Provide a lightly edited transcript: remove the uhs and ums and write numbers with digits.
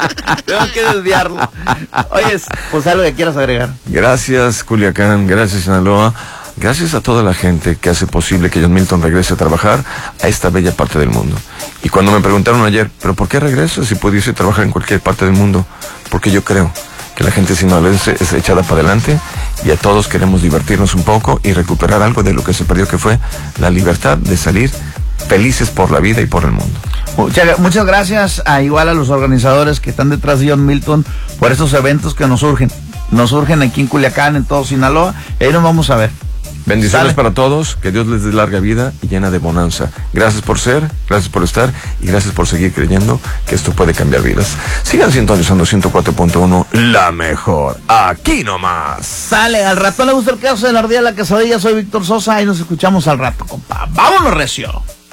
Tengo que desviarlo. Oye, pues algo que quieras agregar. Gracias, Culiacán, gracias, Sinaloa. Gracias a toda la gente que hace posible que John Milton regrese a trabajar a esta bella parte del mundo. Y cuando me preguntaron ayer, ¿pero por qué regresa si pudiese trabajar en cualquier parte del mundo? Porque yo creo que la gente sinaloense es echada para adelante y a todos queremos divertirnos un poco y recuperar algo de lo que se perdió, que fue la libertad de salir felices por la vida y por el mundo. Muchas gracias igual a los organizadores que están detrás de John Milton por estos eventos que nos surgen. Nos surgen aquí en Culiacán, en todo Sinaloa. Ahí nos vamos a ver. Bendiciones para todos, que Dios les dé larga vida y llena de bonanza. Gracias por ser, gracias por estar y gracias por seguir creyendo que esto puede cambiar vidas. Sigan sintonizando 104.1, la mejor, aquí nomás. Sale, al ratón le gusta el caso de la ardilla de la quesadilla. Soy Víctor Sosa y nos escuchamos al rato, compa. ¡Vámonos, recio!